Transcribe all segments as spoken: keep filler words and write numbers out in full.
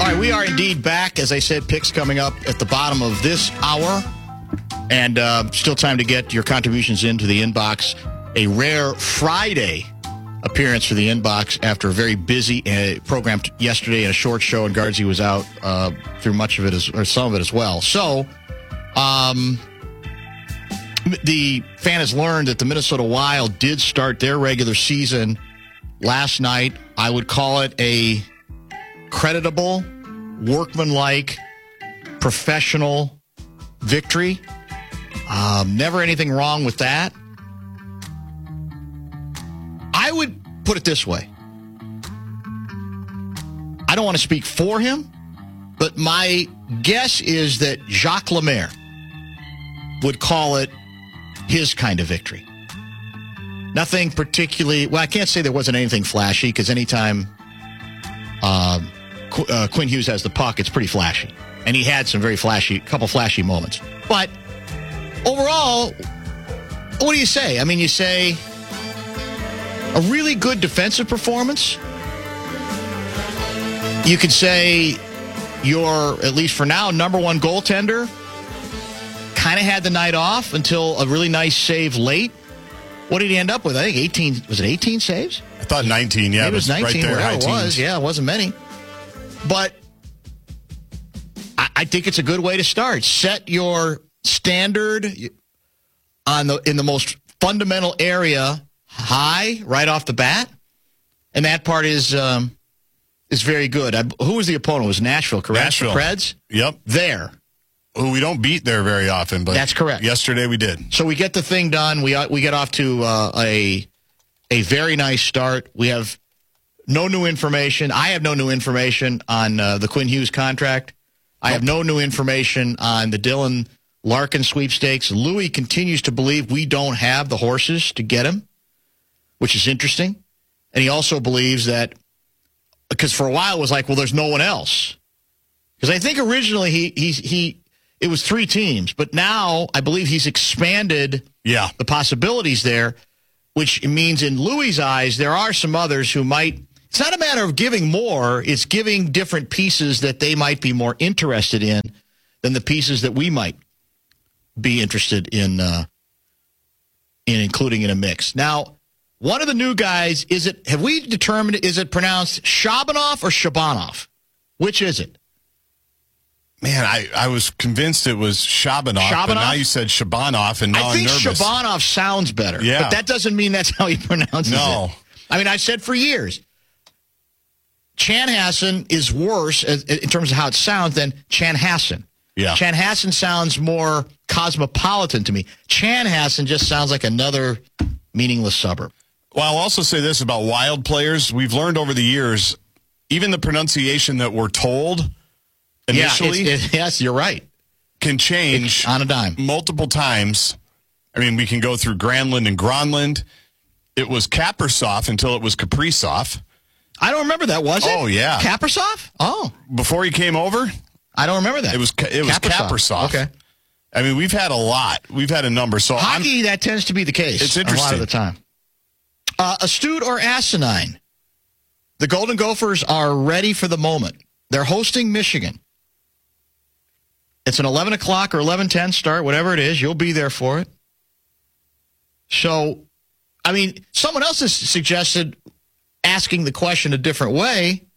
right, we are indeed back. As I said, picks coming up at the bottom of this hour. And uh, still time to get your contributions into the inbox. A rare Friday appearance for the inbox after a very busy uh, program t- yesterday and a short show, and Guardsy was out uh, through much of it, as, or some of it as well. So, um, the fan has learned that the Minnesota Wild did start their regular season last night. I would call it a creditable, workmanlike, professional victory. Um, never anything wrong with that. I would put it this way. I don't want to speak for him, but my guess is that Jacques Lemaire would call it his kind of victory. Nothing particularly, well, I can't say there wasn't anything flashy, because anytime um, Qu- uh, Quinn Hughes has the puck, it's pretty flashy. And he had some very flashy, couple flashy moments. But overall, what do you say? I mean, you say a really good defensive performance. You could say your, at least for now, number one goaltender kind of had the night off until a really nice save late. What did he end up with? I think eighteen. Was it eighteen saves? I thought nineteen, yeah. Maybe it was nineteen, right there, whatever it was. teens. Yeah, it wasn't many. But I, I think it's a good way to start. Set your standard on the in the most fundamental area high right off the bat. And that part is um, is very good. I, who was the opponent? It was Nashville, correct? Nashville. The Preds? Yep. There. Who we don't beat there very often, but that's correct. Yesterday we did. So we get the thing done. We we get off to uh, a a very nice start. We have no new information. I have no new information on uh, the Quinn Hughes contract. I have no new information on the Dylan Larkin sweepstakes. Louis continues to believe we don't have the horses to get him, which is interesting. And he also believes that, because for a while it was like, well, there's no one else. Because I think originally he he he it was three teams, but now I believe he's expanded yeah. the possibilities there, which means in Louis' eyes there are some others who might. It's not a matter of giving more; it's giving different pieces that they might be more interested in than the pieces that we might be interested in uh, in including in a mix. Now, one of the new guys, is it? Have we determined? Is it pronounced Shabanov or Shabanov? Which is it? Man, I, I was convinced it was Shabanov, Shabanov? but now you said Shabanov, and now I think I'm nervous. Shabanov sounds better, Yeah. but that doesn't mean that's how he pronounces No. it. I mean, I've said for years, Chanhassen is worse as, in terms of how it sounds than Chanhassen. Yeah. Chanhassen sounds more cosmopolitan to me. Chanhassen just sounds like another meaningless suburb. Well, I'll also say this about Wild players. We've learned over the years, even the pronunciation that we're told initially, yeah, it's, it, yes, you're right, can change it's on a dime multiple times. I mean, we can go through Granlund and Gronlund. It was Kaprizov until it was Kaprizov. I don't remember that, was it? Oh, yeah. Kaprizov? Oh. Before he came over? I don't remember that. It was it was Kaprizov. Kaprizov. Okay. I mean, we've had a lot. We've had a number. So Hockey, I'm, that tends to be the case. It's interesting. A lot of the time. Uh, astute or asinine? The Golden Gophers are ready for the moment. They're hosting Michigan. It's an eleven o'clock or eleven ten start, whatever it is. You'll be there for it. So, I mean, someone else has suggested asking the question a different way.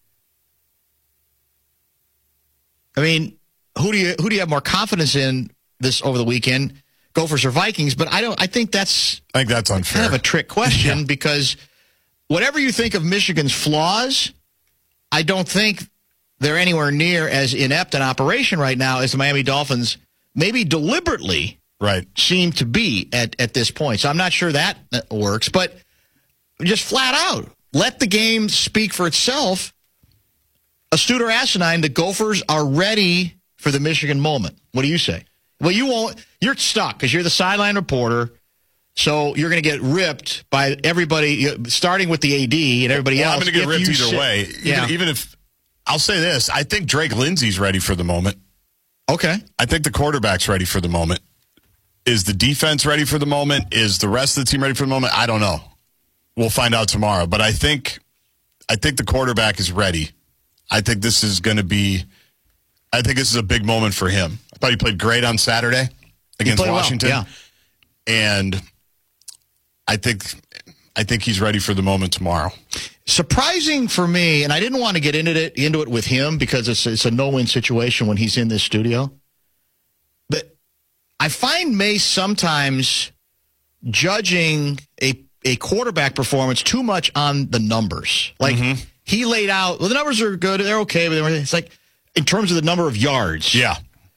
I mean, who do you who do you have more confidence in this over the weekend? Gophers or Vikings? But I don't. I think that's I think that's unfair. kind of a trick question Yeah. because whatever you think of Michigan's flaws, I don't think they're anywhere near as inept an operation right now as the Miami Dolphins maybe deliberately right. seem to be at, at this point. So I'm not sure that works, but just flat out, let the game speak for itself. Astute or asinine, the Gophers are ready for the Michigan moment. What do you say? Well, you won't. You're stuck because you're the sideline reporter, so you're going to get ripped by everybody, starting with the A D and everybody well, else. I'm going to get if ripped you either sit- way. Even, Yeah. even if I'll say this, I think Drake Lindsey's ready for the moment. Okay. I think the quarterback's ready for the moment. Is the defense ready for the moment? Is the rest of the team ready for the moment? I don't know. We'll find out tomorrow. But I think, I think the quarterback is ready. I think this is going to be, I think this is a big moment for him. I thought he played great on Saturday against Washington. Well, yeah. And I think, I think he's ready for the moment tomorrow. Surprising for me, and I didn't want to get into it into it with him because it's it's a no-win situation when he's in this studio. But I find Mace sometimes judging a a quarterback performance too much on the numbers. Like mm-hmm. he laid out, well, the numbers are good, they're okay, but it's like in terms of the number of yards. Yeah,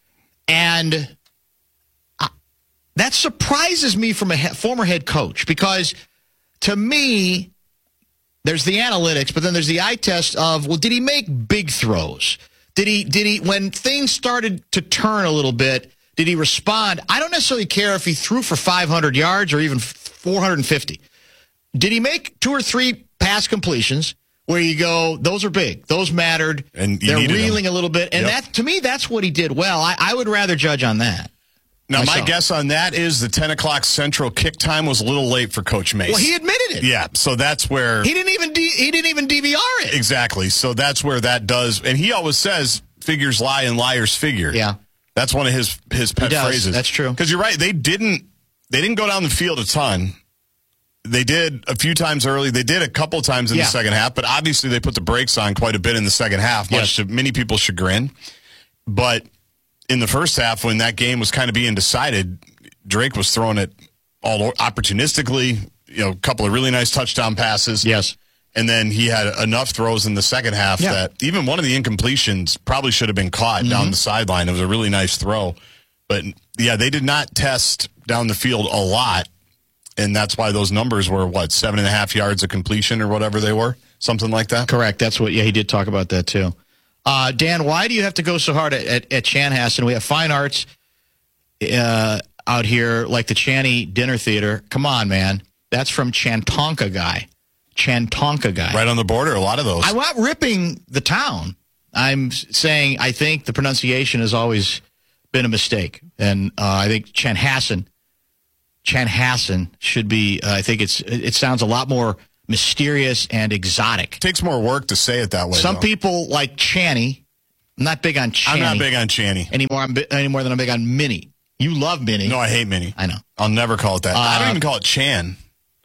and I, that surprises me from a he, former head coach because to me. There's the analytics, but then there's the eye test of, well, did he make big throws? Did he, did he, when things started to turn a little bit, did he respond? I don't necessarily care if he threw for five hundred yards or even four hundred fifty. Did he make two or three pass completions where you go, those are big, those mattered, and they're reeling them a little bit? And yep. that, to me, that's what he did well. I, I would rather judge on that. Now, myself. my guess on that is the ten o'clock Central kick time was a little late for Coach Mace. Well, he admitted it. Yeah, so that's where he didn't even D, he didn't even D V R it. Exactly. So that's where that does, and he always says figures lie and liars figure. Yeah, that's one of his his pet phrases. That's true. Because you're right, they didn't they didn't go down the field a ton. They did a few times early. They did a couple times in yeah. the second half, but obviously they put the brakes on quite a bit in the second half, much yes. to many people's chagrin. But in the first half, when that game was kind of being decided, Drake was throwing it all opportunistically, you know, a couple of really nice touchdown passes. Yes. And then he had enough throws in the second half yeah. that even one of the incompletions probably should have been caught mm-hmm. down the sideline. It was a really nice throw. But, yeah, they did not test down the field a lot, and that's why those numbers were, what, seven and a half yards of completion or whatever they were? Something like that? Correct. That's what, yeah, he did talk about that, too. Uh, Dan, why do you have to go so hard at, at, at Chanhassen? We have fine arts uh, out here, like the Channy Dinner Theater. Come on, man. That's from Chantonka guy. Chantonka guy. Right on the border, a lot of those. I'm not ripping the town. I'm saying I think the pronunciation has always been a mistake. And uh, I think Chanhassen, Chanhassen should be, uh, I think it's it sounds a lot more mysterious and exotic. It takes more work to say it that way. Some though. people like Channy. I'm not big on Channy. I'm not big on Channy. Anymore, I'm bi- any more than I'm big on Minnie. You love Minnie. No, I hate Minnie. I know. I'll never call it that. Uh, I don't even call it Chan.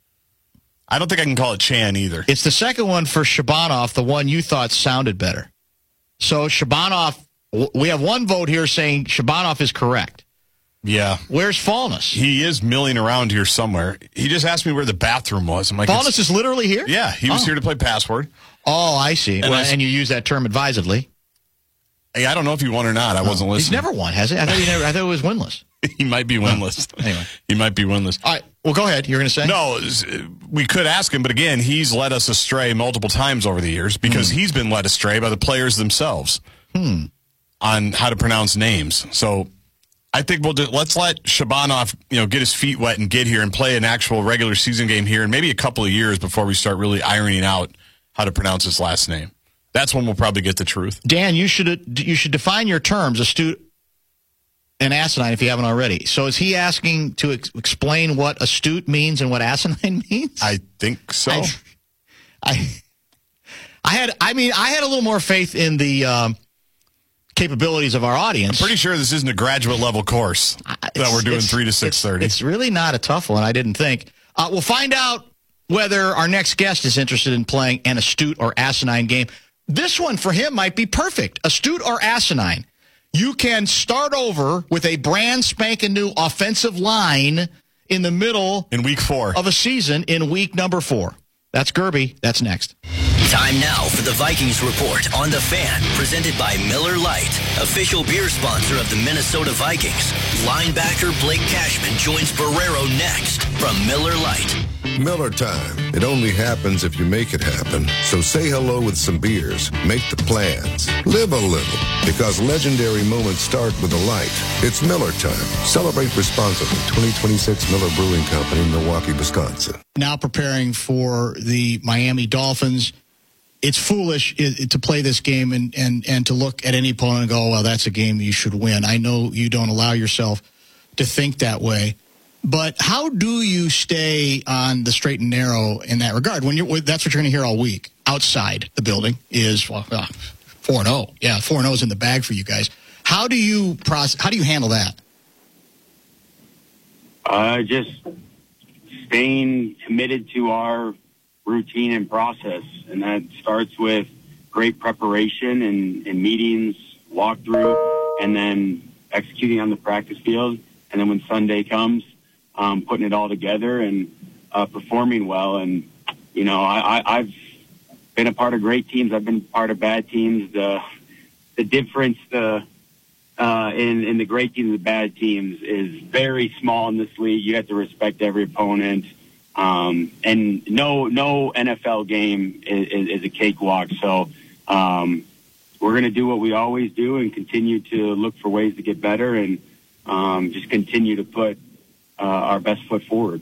I don't think I can call it Chan either. It's the second one for Shabanov, the one you thought sounded better. So Shabanov, we have one vote here saying Shabanov is correct. Yeah. Where's Fallness? He is milling around here somewhere. He just asked me where the bathroom was. I'm like, Fallness is literally here? Yeah, he was oh. here to play Password. Oh, I see. And, well, I, and you use that term advisedly. Hey, I don't know if he won or not. I oh. wasn't listening. He's never won, has he? I thought he never. I thought it was winless. He might be winless. Oh. Anyway, he might be winless. All right. Well, go ahead. You're going to say? No, we could ask him, but again, he's led us astray multiple times over the years because hmm. he's been led astray by the players themselves hmm. on how to pronounce names. So I think we'll do, let's let Shabanov, you know, get his feet wet and get here and play an actual regular season game here in maybe a couple of years before we start really ironing out how to pronounce his last name. That's when we'll probably get the truth. Dan, you should you should define your terms, astute and asinine, if you haven't already. So is he asking to ex- explain what astute means and what asinine means? I think so. I, I, I had, I mean, I had a little more faith in the um, capabilities of our audience. I'm pretty sure this isn't a graduate level course that we're doing three to six thirty. It's, it's really not a tough one. I didn't think. Uh, we'll find out whether our next guest is interested in playing an astute or asinine game. This one for him might be perfect. Astute or asinine. You can start over with a brand spanking new offensive line in the middle in week four of a season in week number four. That's Gerby. That's next. Time now for the Vikings Report on The Fan, presented by Miller Lite, official beer sponsor of the Minnesota Vikings. Linebacker Blake Cashman joins Barrero next from Miller Lite. Miller time. It only happens if you make it happen. So say hello with some beers. Make the plans. Live a little. Because legendary moments start with a light. It's Miller time. Celebrate responsibly. twenty twenty-six Miller Brewing Company, Milwaukee, Wisconsin. Now preparing for the Miami Dolphins. It's foolish to play this game and, and, and to look at any opponent and go, well, that's a game you should win. I know you don't allow yourself to think that way. But how do you stay on the straight and narrow in that regard? When you're, that's what you're going to hear all week outside the building is, well, uh, four and oh. Yeah, four and oh is in the bag for you guys. How do you process, how do you handle that? Uh, just staying committed to our routine and process. And that starts with great preparation and, and meetings, walkthrough, and then executing on the practice field. And then when Sunday comes, um, putting it all together and uh, performing well. And, you know, I, I, I've been a part of great teams. I've been part of bad teams. The the difference the uh, in, in the great teams and the bad teams is very small in this league. You have to respect every opponent. Um, and no no N F L game is, is, is a cakewalk. So um, we're going to do what we always do and continue to look for ways to get better and um, just continue to put uh, our best foot forward.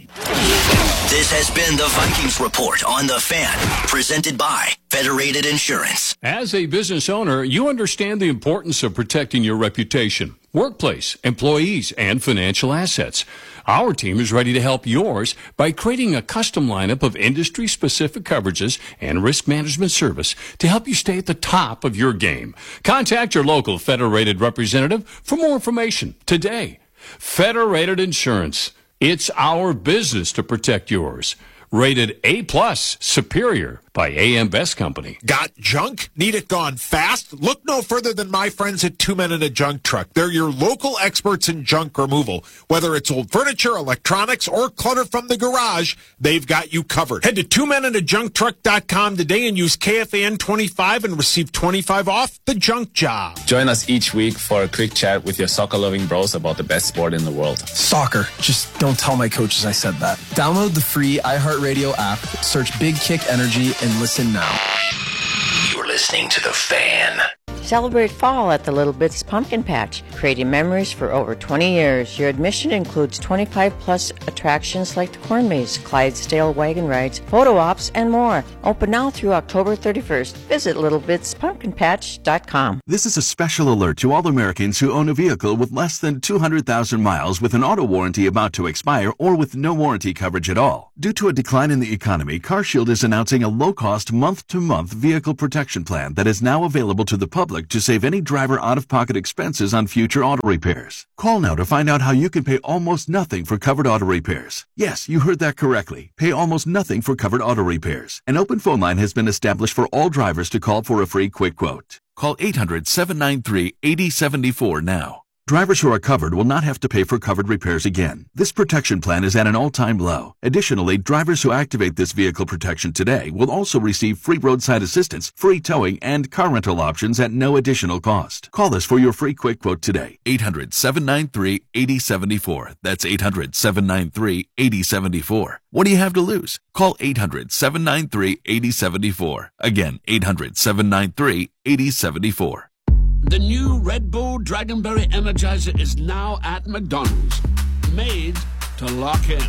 This has been the Vikings Report on The Fan, presented by Federated Insurance. As a business owner, you understand the importance of protecting your reputation, workplace, employees, and financial assets. Our team is ready to help yours by creating a custom lineup of industry-specific coverages and risk management service to help you stay at the top of your game. Contact your local Federated representative for more information today. Federated Insurance. It's our business to protect yours. Rated A plus, superior by A M Best Company. Got junk? Need it gone fast? Look no further than my friends at Two Men in a Junk Truck. They're your local experts in junk removal. Whether it's old furniture, electronics, or clutter from the garage, they've got you covered. Head to two men in a junk truck dot com today and use K F A N twenty-five and receive twenty-five off the junk job. Join us each week for a quick chat with your soccer-loving bros about the best sport in the world. Soccer. Just don't tell my coaches I said that. Download the free iHeartRadio app, search Big Kick Energy, and listen now. You're listening to The Fan. Celebrate fall at the Little Bits Pumpkin Patch, creating memories for over twenty years. Your admission includes twenty-five plus attractions like the Corn Maze, Clydesdale wagon rides, photo ops, and more. Open now through October thirty-first. Visit little bits pumpkin patch dot com. This is a special alert to all Americans who own a vehicle with less than two hundred thousand miles with an auto warranty about to expire or with no warranty coverage at all. Due to a decline in the economy, CarShield is announcing a low-cost month-to-month vehicle protection plan that is now available to the public to save any driver out-of-pocket expenses on future auto repairs. Call now to find out how you can pay almost nothing for covered auto repairs. Yes, you heard that correctly. Pay almost nothing for covered auto repairs. An open phone line has been established for all drivers to call for a free quick quote. Call eight hundred, seven nine three, eight zero seven four now. Drivers who are covered will not have to pay for covered repairs again. This protection plan is at an all-time low. Additionally, drivers who activate this vehicle protection today will also receive free roadside assistance, free towing, and car rental options at no additional cost. Call us for your free quick quote today. eight hundred, seven nine three, eight zero seven four. That's eight hundred, seven nine three, eight zero seven four. What do you have to lose? Call eight hundred, seven nine three, eight zero seven four. Again, eight hundred, seven nine three, eight zero seven four. The new Red Bull Dragonberry Energizer is now at McDonald's. Made to lock in.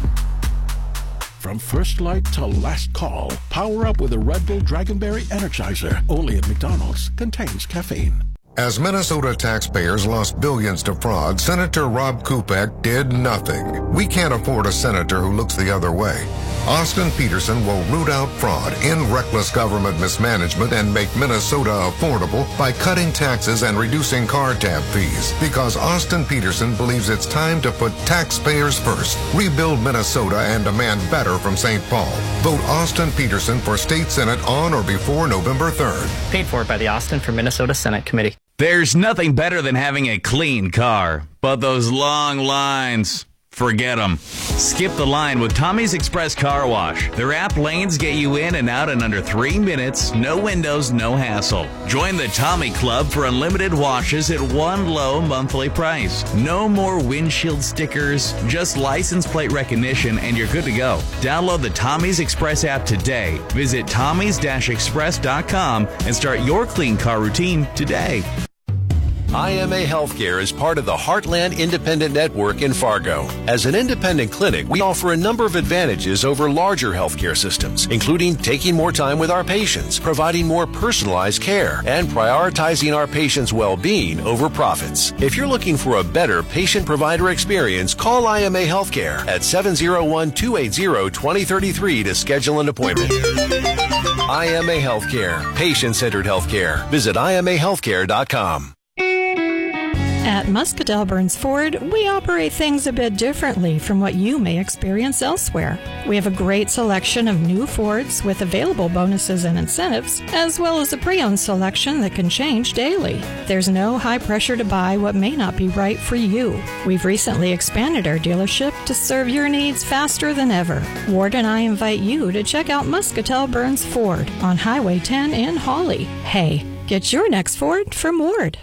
From first light to last call, power up with a Red Bull Dragonberry Energizer. Only at McDonald's. Contains caffeine. As Minnesota taxpayers lost billions to fraud, Senator Rob Kupek did nothing. We can't afford a senator who looks the other way. Austin Peterson will root out fraud, end reckless government mismanagement, and make Minnesota affordable by cutting taxes and reducing car tab fees. Because Austin Peterson believes it's time to put taxpayers first, rebuild Minnesota, and demand better from Saint Paul. Vote Austin Peterson for State Senate on or before November third. Paid for by the Austin for Minnesota Senate Committee. There's nothing better than having a clean car, but those long lines, forget them. Skip the line with Tommy's Express Car Wash. Their app lanes get you in and out in under three minutes, no windows, no hassle. Join the Tommy Club for unlimited washes at one low monthly price. No more windshield stickers, just license plate recognition, and you're good to go. Download the Tommy's Express app today. Visit tommys dash express dot com and start your clean car routine today. I M A Healthcare is part of the Heartland Independent Network in Fargo. As an independent clinic, we offer a number of advantages over larger healthcare systems, including taking more time with our patients, providing more personalized care, and prioritizing our patients' well-being over profits. If you're looking for a better patient-provider experience, call I M A Healthcare at seven oh one, two eight zero, two oh three three to schedule an appointment. I M A Healthcare, patient-centered healthcare. Visit I M A healthcare dot com. At Muscatell Burns Ford, we operate things a bit differently from what you may experience elsewhere. We have a great selection of new Fords with available bonuses and incentives, as well as a pre-owned selection that can change daily. There's no high pressure to buy what may not be right for you. We've recently expanded our dealership to serve your needs faster than ever. Ward and I invite you to check out Muscatell Burns Ford on Highway ten in Hawley. Hey, get your next Ford from Ward.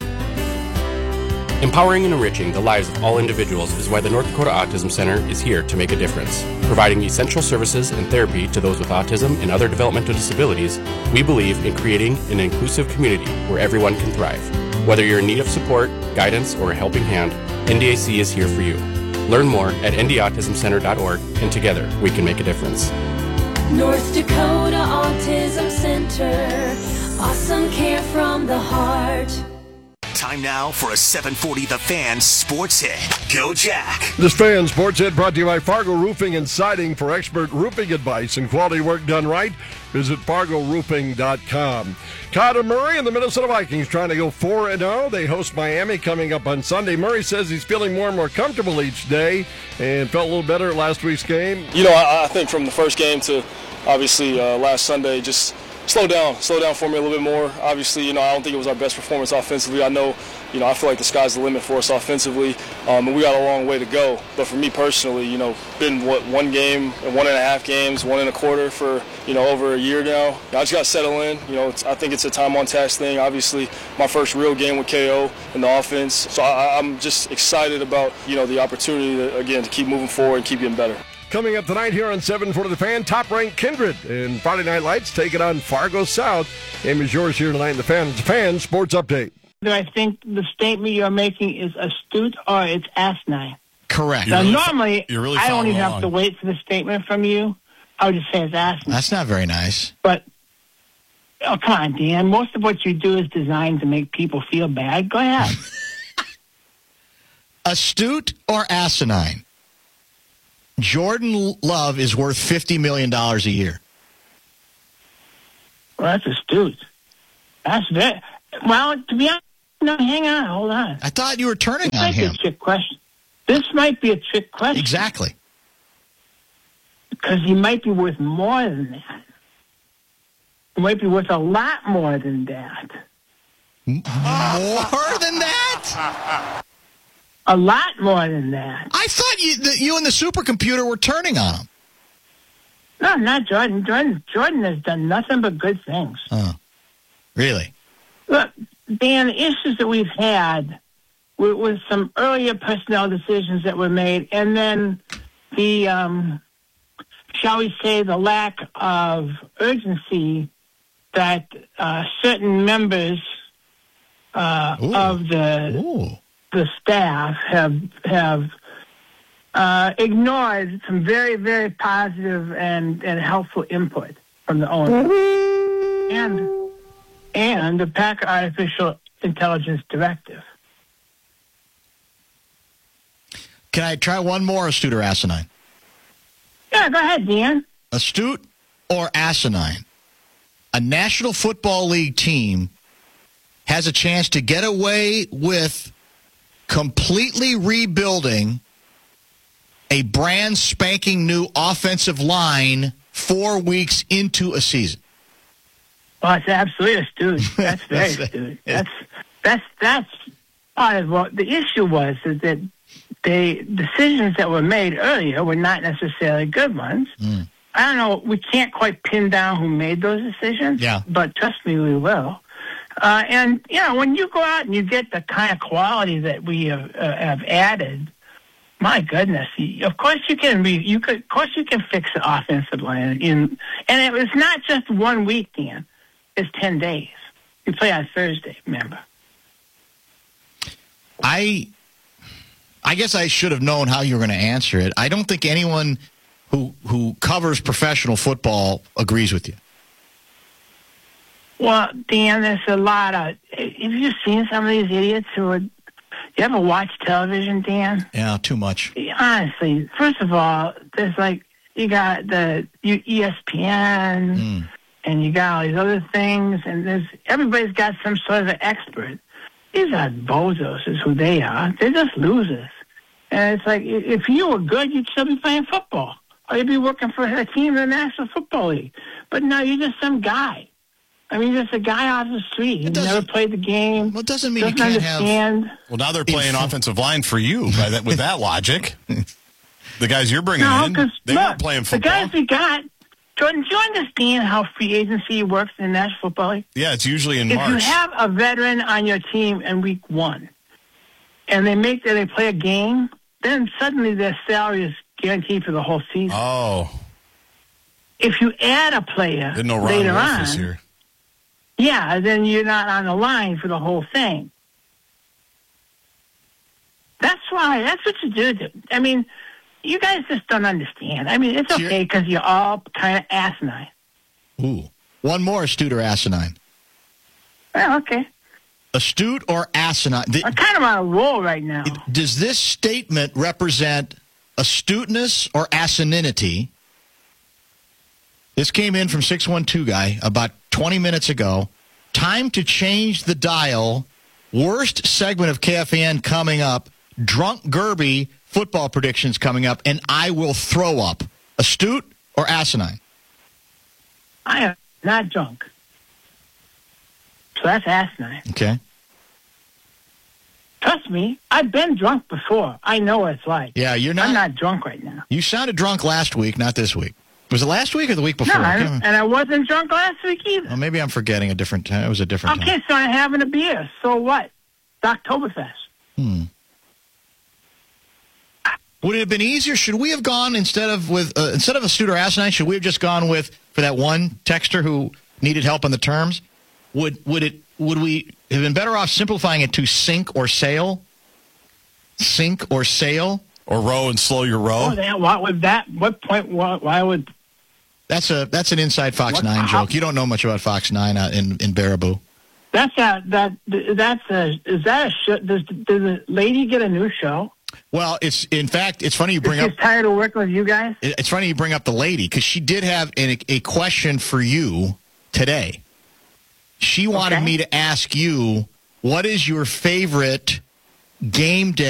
Empowering and enriching the lives of all individuals is why the North Dakota Autism Center is here to make a difference. Providing essential services and therapy to those with autism and other developmental disabilities, we believe in creating an inclusive community where everyone can thrive. Whether you're in need of support, guidance, or a helping hand, N D A C is here for you. Learn more at n d autism center dot org, and together we can make a difference. North Dakota Autism Center. Awesome care from the heart. Time now for a seven forty The Fan Sports Hit. Go Jack. This Fan Sports Hit brought to you by Fargo Roofing and Siding. For expert roofing advice and quality work done right, visit fargo roofing dot com. Kyler Murray and the Minnesota Vikings trying to go four and oh. They host Miami coming up on Sunday. Murray says he's feeling more and more comfortable each day and felt a little better at last week's game. You know, I, I think from the first game to obviously uh, last Sunday, just slow down, slow down for me a little bit more. Obviously, you know, I don't think it was our best performance offensively. I know, you know, I feel like the sky's the limit for us offensively, um, and we got a long way to go. But for me personally, you know, been what one game and one and a half games, one and a quarter for you know over a year now. I just got to settle in. You know, it's, I think it's a time on task thing. Obviously, my first real game with K O in the offense, so I, I'm just excited about you know the opportunity to, again to keep moving forward and keep getting better. Coming up tonight here on seven forty The Fan, top-ranked Kindred and Friday Night Lights taking on Fargo South. Game is yours here tonight in The Fan. It's a Fan Sports Update. Do I think the statement you're making is astute or it's asinine? Correct. Now, really, normally, really I don't even along. have to wait for the statement from you. I would just say it's asinine. That's not very nice. But, oh, come on, Dan. Most of what you do is designed to make people feel bad. Go ahead. Astute or asinine? Jordan Love is worth fifty million dollars a year. Well, that's astute. That's very... Well, to be honest, no, hang on, hold on. I thought you were turning this on might him. Be a trick question. This might be a trick question. Exactly. Because he might be worth more than that. He might be worth a lot more than that. More than that? A lot more than that. I thought you, that you and the supercomputer were turning on him. No, not Jordan. Jordan. Jordan has done nothing but good things. Oh, really? Look, Dan, the issues that we've had with, with some earlier personnel decisions that were made, and then the, um, shall we say, the lack of urgency that uh, certain members uh, of the Ooh. the staff have have uh, ignored some very, very positive and, and helpful input from the owner and and the Packer Artificial Intelligence Directive. Can I try one more, astute or asinine? Yeah, go ahead, Dan. Astute or asinine? A National Football League team has a chance to get away with completely rebuilding a brand spanking new offensive line four weeks into a season. Well, it's absolutely astute. That's very astute. That's that's that's part of what the issue was. Is that the decisions that were made earlier were not necessarily good ones. Mm. I don't know. We can't quite pin down who made those decisions. Yeah. But trust me, we will. Uh, and you know, when you go out and you get the kind of quality that we have uh, have added, my goodness! You, of course you can. Re, you could. Of course you can fix the offensive line. In and it was not just one week, Dan. It's ten days. We play on Thursday. Remember. I, I guess I should have known how you were going to answer it. I don't think anyone who who covers professional football agrees with you. Well, Dan, there's a lot of. Have you seen some of these idiots who are? You ever watch television, Dan? Yeah, too much. Honestly, first of all, there's like you got the E S P N, mm. and you got all these other things, and there's everybody's got some sort of an expert. These are bozos, is who they are. They're just losers. And it's like, if you were good, you'd still be playing football. Or you'd be working for a team in the National Football League. But no, you're just some guy. I mean, just a guy off the street. He never played the game. Well, it doesn't mean doesn't you can't understand. have... Well, now they're playing offensive line for you by that, with that logic. The guys you're bringing no, in, they look, weren't playing football. The guys we got... Jordan, do you understand how free agency works in the National Football League? Yeah, it's usually in if March. If you have a veteran on your team in week one, and they make they play a game, then suddenly their salary is guaranteed for the whole season. Oh. If you add a player Didn't know Ron later Wolf on, was here. yeah, then you're not on the line for the whole thing. That's why. That's what you do. I mean, you guys just don't understand. I mean, it's okay because you're all kind of asinine. Ooh. One more, astute or asinine. Well, okay. Astute or asinine? The, I'm kind of on a roll right now. Does this statement represent astuteness or asininity? This came in from six one two guy about twenty minutes ago. Time to change the dial. Worst segment of K F A N coming up. Drunk Gerby football predictions coming up, and I will throw up. Astute or asinine? I am not drunk. So that's asinine. Okay. Trust me, I've been drunk before. I know what it's like. Yeah, you're not. I'm not drunk right now. You sounded drunk last week, not this week. Was it last week or the week before? No, I, and I wasn't drunk last week either. Well, maybe I'm forgetting a different time. It was a different okay, time. so I'm having a beer. So what? It's Oktoberfest. Hmm. Would it have been easier? Should we have gone instead of with uh, instead of astute or asinine? Should we have just gone with for that one texter who needed help on the terms? Would would it would we have been better off simplifying it to sink or sail? Sink or sail, or row and slow your row. Oh, that, what would that? What point? Why, why would? That's a that's an inside Fox what, nine how, joke. You don't know much about Fox nine out in in Baraboo. That's a that that's a is that a show? Does does the lady get a new show? Well, it's in fact, it's funny you bring She's up. tired of working with you guys. It's funny you bring up the lady because she did have a, a question for you today. She wanted okay. me to ask you, what is your favorite game day